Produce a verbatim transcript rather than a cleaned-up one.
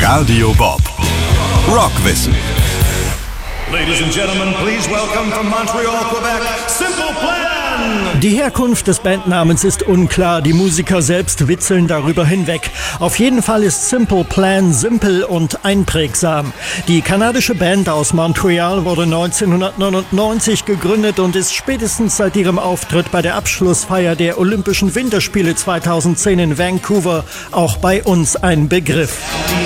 Radio Bob. Rockwissen. Ladies and gentlemen, please welcome from Montreal, Quebec, Simple Plan! Die Herkunft des Bandnamens ist unklar, die Musiker selbst witzeln darüber hinweg. Auf jeden Fall ist Simple Plan simpel und einprägsam. Die kanadische Band aus Montreal wurde neunzehnhundertneunundneunzig gegründet und ist spätestens seit ihrem Auftritt bei der Abschlussfeier der Olympischen Winterspiele zweitausendzehn in Vancouver auch bei uns ein Begriff.